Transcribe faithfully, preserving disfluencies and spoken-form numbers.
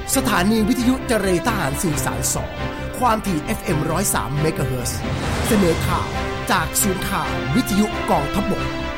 สถานีวิทยุเจรทหารสื่อสารสองความถี่ เอฟ เอ็ม หนึ่งศูนย์สาม เมกะเฮิรตซ์เสนอข่าวจากศูนย์ข่าววิทยุกองทัพบก